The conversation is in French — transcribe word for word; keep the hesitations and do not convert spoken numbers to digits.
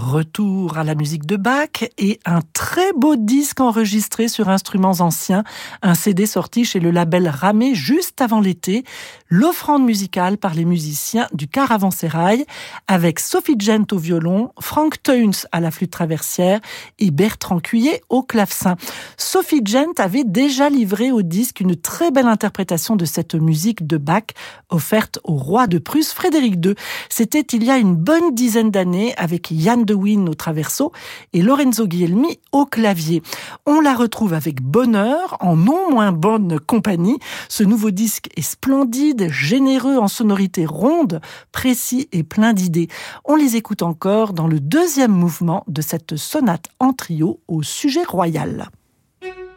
Retour à la musique de Bach et un très beau disque enregistré sur instruments anciens, un C D sorti chez le label Ramé juste avant l'été, l'offrande musicale par les musiciens du Caravansérail, avec Sophie Gent au violon, Frank Teuns à la flûte traversière et Bertrand Cuillet au clavecin. Sophie Gent avait déjà livré au disque une très belle interprétation de cette musique de Bach offerte au roi de Prusse Frédéric deux. C'était il y a une bonne dizaine d'années avec Yann de Win au traverso et Lorenzo Guglielmi au clavier. On la retrouve avec bonheur, en non moins bonne compagnie. Ce nouveau disque est splendide, généreux en sonorités rondes, précis et plein d'idées. On les écoute encore dans le deuxième mouvement de cette sonate en trio au sujet royal.